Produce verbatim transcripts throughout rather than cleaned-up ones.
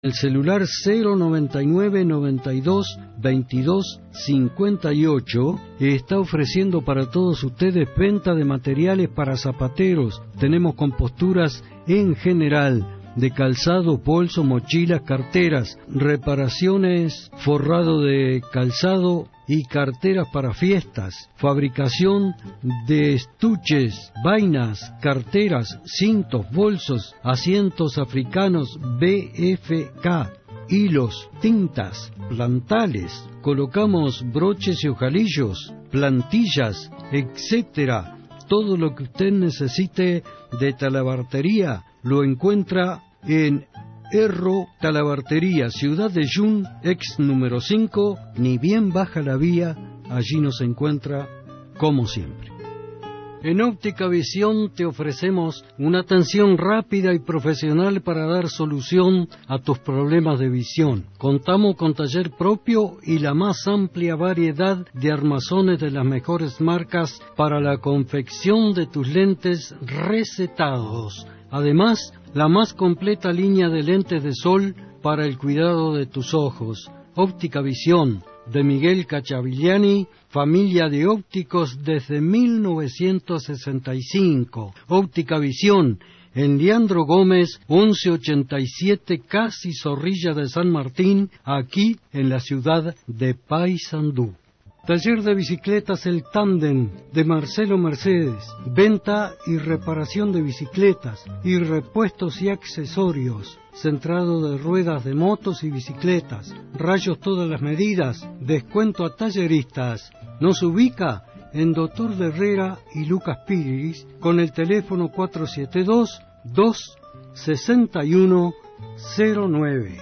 El celular cero noventa y nueve noventa y dos veintidós cincuenta y ocho está ofreciendo para todos ustedes venta de materiales para zapateros. Tenemos composturas en general de calzado, bolso, mochilas, carteras, reparaciones, forrado de calzado y carteras para fiestas, fabricación de estuches, vainas, carteras, cintos, bolsos, asientos africanos B F K, hilos, tintas, plantales, colocamos broches y ojalillos, plantillas, etcétera. Todo lo que usted necesite de talabartería lo encuentra en Erro Talabartería, Ciudad de Yun, ex número cinco, ni bien baja la vía, allí nos encuentra como siempre. En Óptica Visión te ofrecemos una atención rápida y profesional para dar solución a tus problemas de visión. Contamos con taller propio y la más amplia variedad de armazones de las mejores marcas para la confección de tus lentes recetados. Además, la más completa línea de lentes de sol para el cuidado de tus ojos. Óptica Visión, de Miguel Cacciavigliani, familia de ópticos desde mil novecientos sesenta y cinco. Óptica Visión, en Leandro Gómez, once ochenta y siete, casi Zorrilla de San Martín, aquí en la ciudad de Paysandú. Taller de bicicletas El Tándem, de Marcelo Mercedes, venta y reparación de bicicletas y repuestos y accesorios, centrado de ruedas de motos y bicicletas, rayos todas las medidas, descuento a talleristas. Nos ubica en Doctor de Herrera y Lucas Piris con el teléfono cuatro siete dos, dos seis uno cero nueve.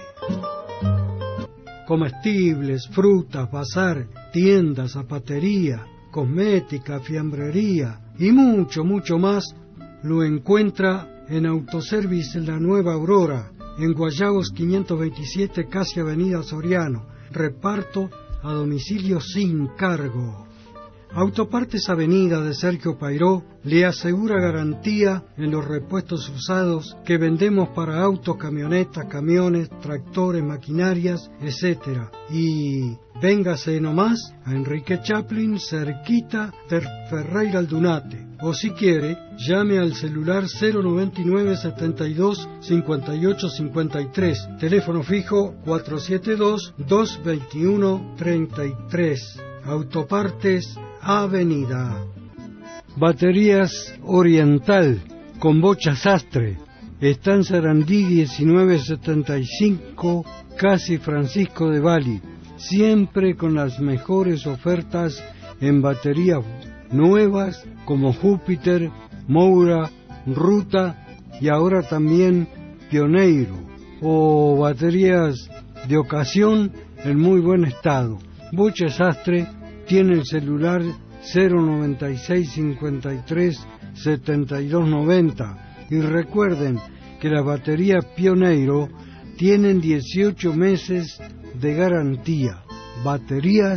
Comestibles, frutas, bazar, tiendas, zapatería, cosmética, fiambrería y mucho, mucho más lo encuentra en Autoservice La Nueva Aurora, en Guayabos quinientos veintisiete, casi Avenida Soriano. Reparto a domicilio sin cargo. Autopartes Avenida de Sergio Pairó le asegura garantía en los repuestos usados que vendemos para autos, camionetas, camiones, tractores, maquinarias, etcétera. Y véngase nomás a Enrique Chaplin, cerquita de Ferreira Aldunate. O si quiere, llame al celular cero noventa y nueve setenta y dos cincuenta y ocho cincuenta y tres, teléfono fijo cuatro siete dos, dos veintiuno treinta y tres. Autopartes Avenida. Baterías Oriental con bocha Sastre. Está en Sarandí diecinueve setenta y cinco, casi Francisco de Bali. Siempre con las mejores ofertas en baterías nuevas como Júpiter, Moura, Ruta y ahora también Pioneiro. O baterías de ocasión en muy buen estado. Bocha Sastre tiene el celular cero noventa y seis cincuenta y tres setenta y dos noventa. Y recuerden que las baterías Pioneiro tienen dieciocho meses de garantía. Baterías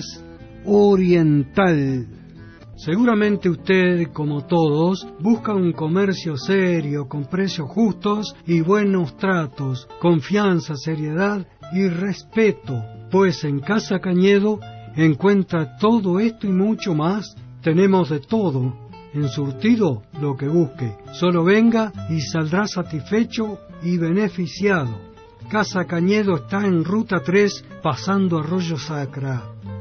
Oriental. Seguramente usted, como todos, busca un comercio serio, con precios justos y buenos tratos, confianza, seriedad y respeto. Pues en Casa Cañedo encuentra todo esto y mucho más. Tenemos de todo, en surtido lo que busque. Solo venga y saldrá satisfecho y beneficiado. Casa Cañedo está en Ruta tres, pasando Arroyo Sacra.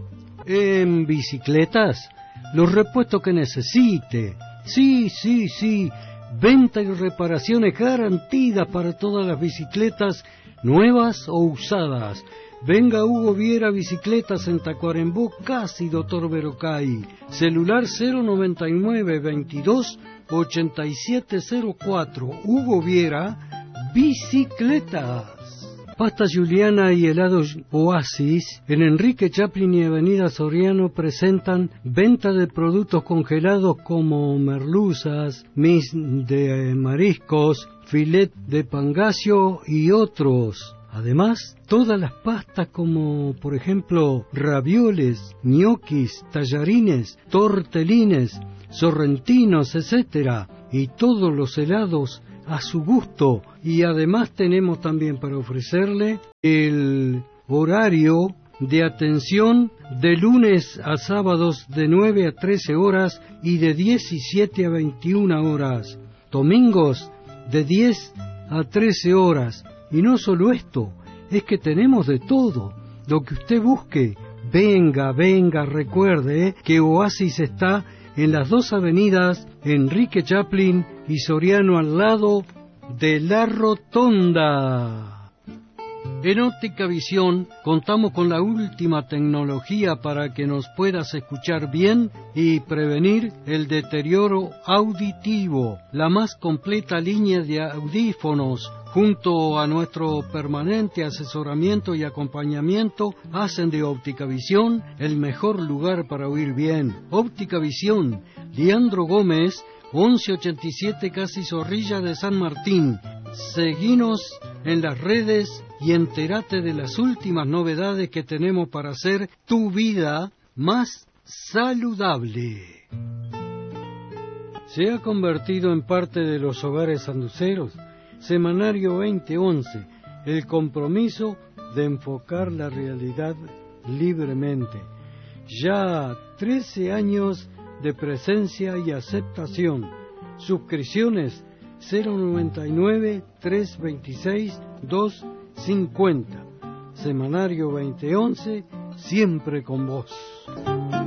En bicicletas, los repuestos que necesite. Sí, sí, sí. Venta y reparaciones garantidas para todas las bicicletas, nuevas o usadas. Venga Hugo Viera Bicicletas en Tacuarembó, casi Doctor Verocay. Celular cero noventa y nueve veintidós ochenta y siete cero cuatro. Hugo Viera Bicicletas. Pasta Juliana y helados Oasis en Enrique Chaplin y Avenida Soriano presentan venta de productos congelados como merluzas, mis de mariscos, filet de pangasio y otros. Además, todas las pastas como, por ejemplo, ravioles, ñoquis, tallarines, tortelines, sorrentinos, etcétera, y todos los helados a su gusto. Y además tenemos también para ofrecerle el horario de atención de lunes a sábados de nueve a trece horas y de diecisiete a veintiuna horas. Domingos de diez a trece horas. Y no solo esto, es que tenemos de todo. Lo que usted busque, venga, venga, recuerde eh, que Oasis está en las dos avenidas Enrique Chaplin y Soriano, al lado de la Rotonda. En Óptica Visión contamos con la última tecnología para que nos puedas escuchar bien y prevenir el deterioro auditivo. La más completa línea de audífonos, junto a nuestro permanente asesoramiento y acompañamiento, hacen de Óptica Visión el mejor lugar para oír bien. Óptica Visión, Leandro Gómez, once ochenta y siete, casi Zorrilla de San Martín. Seguinos en las redes y entérate de las últimas novedades que tenemos para hacer tu vida más saludable. Se ha convertido en parte de los hogares sanduceros Semanario veinte once, el compromiso de enfocar la realidad libremente. Ya trece años de presencia y aceptación. Suscripciones cero noventa y nueve, trescientos veintiséis, doscientos cincuenta. Semanario veinte once, siempre con vos.